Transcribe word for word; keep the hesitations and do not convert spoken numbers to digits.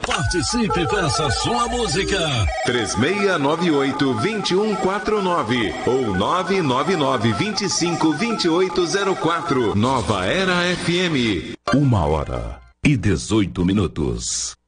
Participe, peça sua música. três seis nove oito, dois um quatro nove ou nove nove nove, vinte e cinco, vinte e oito zero quatro. Nova Era F M. Uma hora e dezoito minutos.